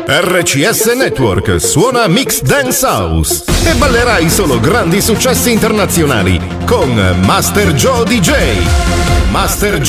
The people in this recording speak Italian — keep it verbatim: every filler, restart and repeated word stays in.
R C S Network suona Mix Dance House e ballerai solo grandi successi internazionali con Master Joe D J. Master